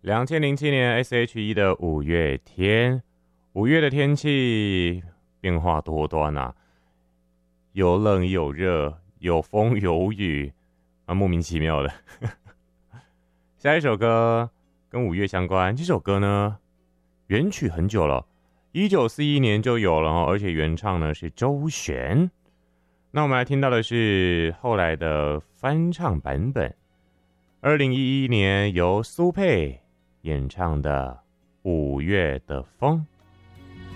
2007年 S.H.E 的五月天，五月的天气变化多端啊，有冷有热，有风有雨，莫名其妙的。下一首歌跟五月相关，这首歌呢原曲很久了，1941年就有了，而且原唱呢是周璇。那我们来听到的是后来的翻唱版本，2011年由苏芮演唱的《五月的风》。